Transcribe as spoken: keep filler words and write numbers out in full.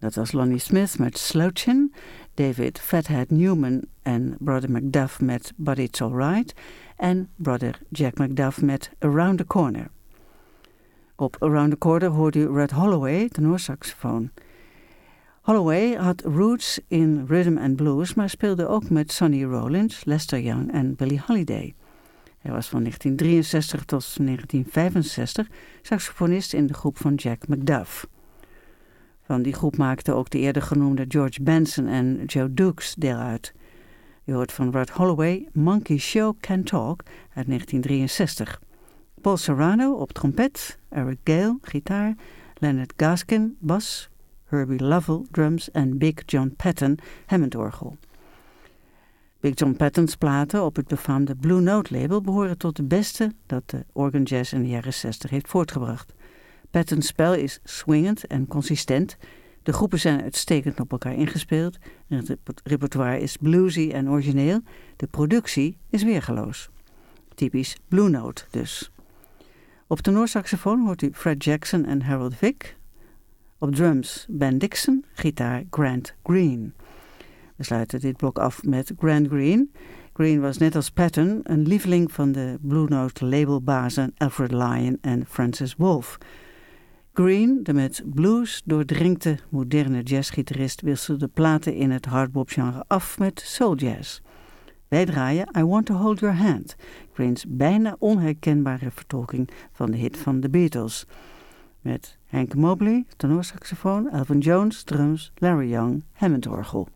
Dat was Lonnie Smith met Slouchin', David Fathead Newman en Brother Macduff met But It's Alright en Brother Jack Macduff met Around the Corner. Op Around the Corner hoorde u Red Holloway, tenorsaxofoon. Holloway had roots in rhythm and blues, maar speelde ook met Sonny Rollins, Lester Young en Billie Holiday. Hij was van negentien drieënzestig tot negentien vijfenzestig saxofonist in de groep van Jack Macduff. Van die groep maakten ook de eerder genoemde George Benson en Joe Dukes deel uit. Je hoort van Red Holloway Monkey Show Can Talk uit negentien drieënzestig. Paul Serrano op trompet, Eric Gale, gitaar, Leonard Gaskin, bas, Herbie Lovell, drums en Big John Patton, Hammondorgel. Big John Patton's platen op het befaamde Blue Note label behoren tot de beste dat de organ jazz in de jaren zestig heeft voortgebracht. Patton's spel is swingend en consistent. De groepen zijn uitstekend op elkaar ingespeeld. Het repertoire is bluesy en origineel. De productie is weergeloos. Typisch Blue Note dus. Op tenorsaxofoon hoort u Fred Jackson en Harold Vick. Op drums Ben Dixon, gitaar Grant Green. We sluiten dit blok af met Grant Green. Green was net als Patton een lieveling van de Blue Note labelbazen Alfred Lyon en Francis Wolff. Green, de met blues doordrinkte moderne jazzgitarist, wisselde platen in het hardbop-genre af met soul jazz. Wij draaien I Want to Hold Your Hand, Greens bijna onherkenbare vertolking van de hit van The Beatles. Met Hank Mobley, tenorsaxofoon, Elvin Jones, drums, Larry Young, Hammondorgel.